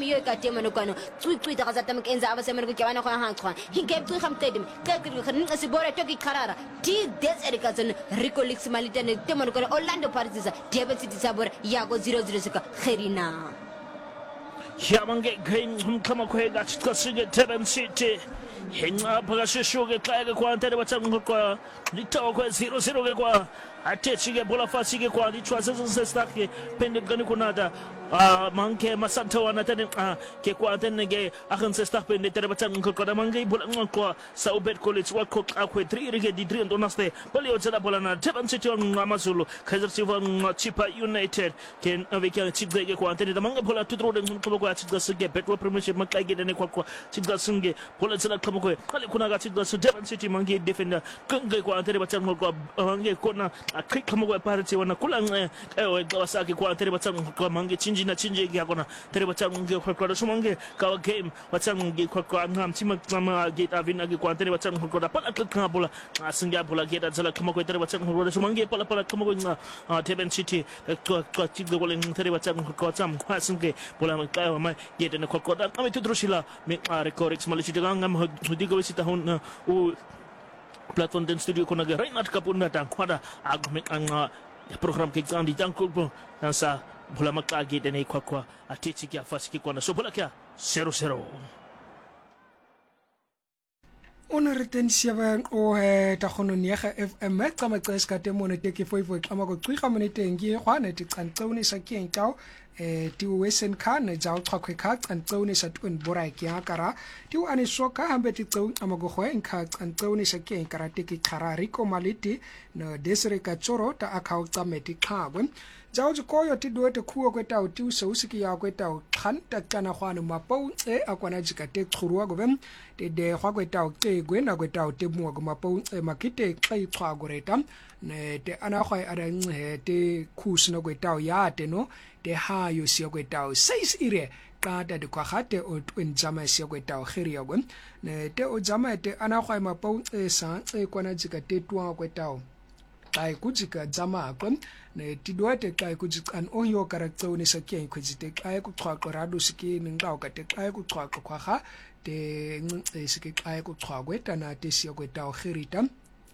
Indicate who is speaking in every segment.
Speaker 1: yo ka tema no kwano tsui da gazata mkenza abasemene ku kwana kwa hanchwa hinge tui khamtedim tekri khnin asibora toki karara ti des erikazan ricolix malitane tema no kwano Orlando Paris Devon City sabor yago 0-0 sika kherina
Speaker 2: Yamange game kama kwega tukasige Devon City hinga pagashishuge kaya kwa ntare batsangu kwa litawa kwa 0-0 kwa atechige bola fasige kwa lichwa sesake pende gani kunada manke masanta wana tane ke kwa tane ge akan sestak pende tere batang ko mangai bola ngko sa ubet college wa ko akwe 3 rige di 3 donaste bali otsala bola na Devon City ngamazulu Kaizer Chiefs Chipa United ken avec chigge ge kwa tane manga bola tutro den ko ko chigga sege betwa premiership makage dane kwa chigga sunge bola tsala kamo ko kale kuna ga chigga su Devon City mangi defender kunge kwa tane batang ko mangi kona akik kamo ko parati wana kula wasaki kwa tane batang ko mangi chinji na chinji yakona tere batsangu kwa sumange ka game batsangu kwa ngam tima mama gate avina kwa tere batsangu kwa pala ka bola asinga bola gate zala kama kwa tere batsangu kwa sumange pala kama kwa Devon City kwa tiggo bola tere batsangu kwa sam asinge bola ka ma gate na kwa kami tudrushila me records malichi ngam hudigo visita hun u platform den studio kuna ga Reinhard Kapunda tang kwada agme ang program ke gandi tangkul po sa bola makagi dene kwa atichi kia fasiki kwa na so bola kia 0-0
Speaker 3: ona retensia ba o ta khono niega FM tsa matseska temone teke foifo kama go twiga monete ngi khwane ti qantsone sa keng tao ti wesen khan jaw thakwe kha qantsone sa tun borai kya kara ti ane soka hambe ti tsau amago khoen kha qantsone sa keng kara teke kharari ko maliti no desre ka choro ta akhau tsameti khabwe jaw koyo ti duete khuo kwetao ti usiki ya kwetao khan ta kana khwane mapau akwana jika te khurwa go bem de khwa kwetao te gwena kwetao te muwa go mapau makite kai khwa go reta ne te ana khwa ara te khusno kwetao ya te no te ha yo sia kwetao 6 ire kata de kwa khate o twin jama sia kwetao khiria go ne te o jama te ana khwa mapau sa kwana jika te twa kwetao kai kujika jama akon ne tidwate kai kujikan onyo karaktsone sakien kujite kai ku khwaqo radu siki ningaw ka te kai ku khwaqo khwaga te siki kai ku khwaqwe tana te sia kwetao khirita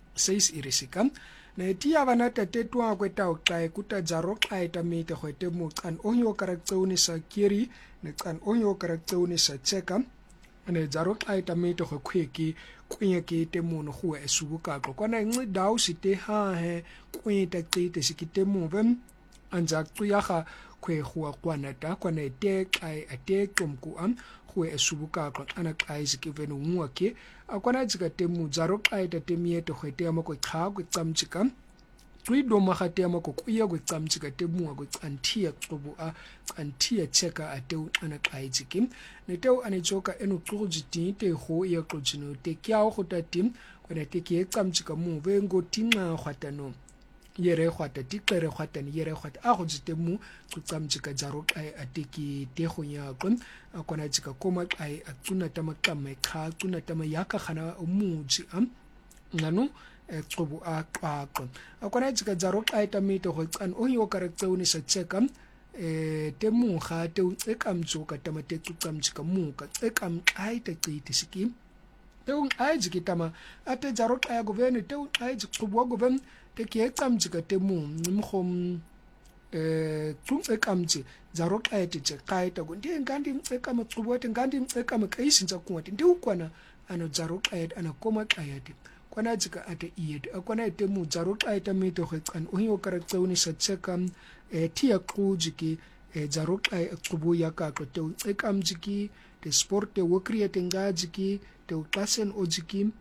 Speaker 3: 6 irisika ne tia bana te twa kwetao kai kuta jaro kai ta mite khote mu kan onyo karaktsone sakiri ne kan onyo karaktsone sa cheka ne jaro kai ta mite kho khweki kwenye ke te mono go e subuka ko kwana ngi daw site ha he kwenye ta te sikite mo bem anja tsuya ga kwe go kwana ta kwana te kai ate tomku am go e subuka ko ana kai sikiveno muake akwana jika te mu jaro kai ta te miete go te mo ko kha go tsamchika tui do ma khate ma ko kuya go tsamchika te mu go antia tsobu antia cheka ate ana kai jikim ne teo ane joka eno tsoji te ho ya tlojino te kya go ta tim kwana te ke tsamchika mu be ngo tinga khwatano yere khwata ti qere khwatani yere khwata a go jite mu go tsamchika jaro kai ate ki te go ya kon akwana jika koma kai atsuna ta makama kha tsuna ta mayaka khana umuji ngano tsobu a qaqo akwana jika jaro kai ta mito go tsan o yo karaktsone sa cheka te mu ga te tsekamtso ka tamate tsamchika mu ka tsekam kai ta qiti siki te un ai jiki tama ate jaro kai go vene te un ai jiki go go ven te ke tsamchika te mu mkhom tsekamtsi jaro kai te kai ta go ndi ngandi tsekama tsubo te ngandi tsekama kai sinza kunwati ndi ukwana ano jaro kai ana koma kai ate kwana jika ate iyet akwana ite mu jaro kai ta mito go tsan o yo karaktsone sa cheka tia kujiki jaro kai tsubo ya ka ko te tsekam jiki te sport te wo create ngajiki te ukasen ojiki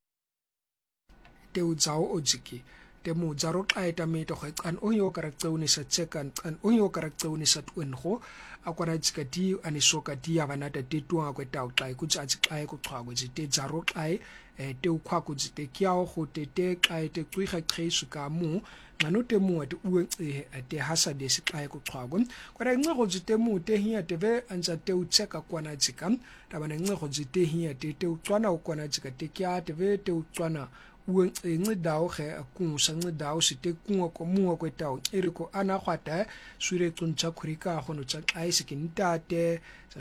Speaker 3: te uzao ojiki te mu jaro kai ta mito go tsan o yo karaktsone sa cheka an o yo karaktsone sa twengo akwana jika di ani soka dia bana ta tetwa ko ta kai ku tsa kai ku thwa go te jaro kai te ukhwa ku te kyao go te kai te twiga kgesu ka mu ngano te mu ate uwe te hasa de se kai ku thwa go kwara nge go te mu te hia te ve anja te ucheka kwana jika ta bana nge go te hia te utswana kwana jika te kya te ve te utswana uwe nge dao ge ku sa nge dao se te ku ko mu ko tao ere ko ana khwata sure tsuntsa khurika go no tsa ai se kinta te